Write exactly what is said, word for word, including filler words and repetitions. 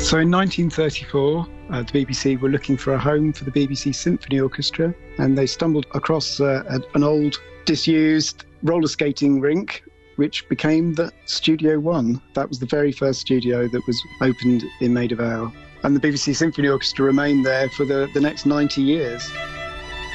So in nineteen thirty-four, uh, the B B C were looking for a home for the B B C Symphony Orchestra, and they stumbled across uh, an old, disused roller skating rink, which became the Studio One. That was the very first studio that was opened in Maida Vale. And the B B C Symphony Orchestra remained there for the, the next ninety years.